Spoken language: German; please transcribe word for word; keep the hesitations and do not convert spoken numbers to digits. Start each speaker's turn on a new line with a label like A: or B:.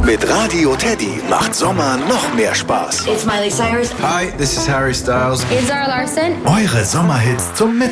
A: Mit Radio Teddy macht Sommer noch mehr Spaß.
B: It's Miley Cyrus.
C: Hi, this is Harry Styles.
B: It's Zara Larsson.
A: Eure Sommerhits zum Mit